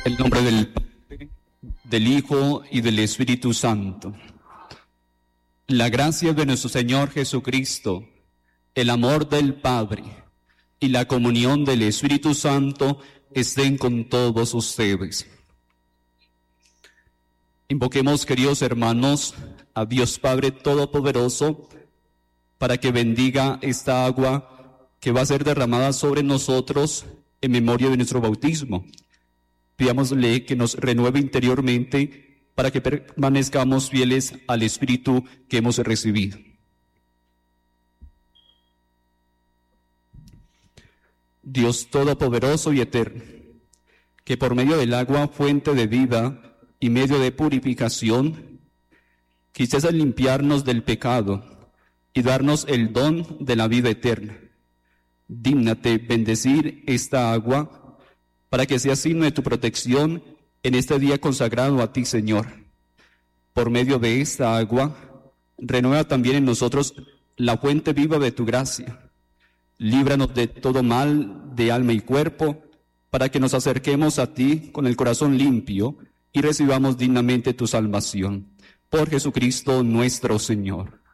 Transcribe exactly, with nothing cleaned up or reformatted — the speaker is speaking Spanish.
En el nombre del Padre, del Hijo y del Espíritu Santo. La gracia de nuestro Señor Jesucristo, el amor del Padre y la comunión del Espíritu Santo estén con todos ustedes. Invoquemos, queridos hermanos, a Dios Padre Todopoderoso para que bendiga esta agua que va a ser derramada sobre nosotros en memoria de nuestro bautismo. Pidámosle que nos renueve interiormente para que permanezcamos fieles al Espíritu que hemos recibido. Dios Todopoderoso y Eterno, que por medio del agua, fuente de vida y medio de purificación, quisieras limpiarnos del pecado y darnos el don de la vida eterna. Dígnate bendecir esta agua para que sea signo de tu protección en este día consagrado a ti, Señor. Por medio de esta agua, renueva también en nosotros la fuente viva de tu gracia. Líbranos de todo mal de alma y cuerpo, para que nos acerquemos a ti con el corazón limpio y recibamos dignamente tu salvación. Por Jesucristo nuestro Señor.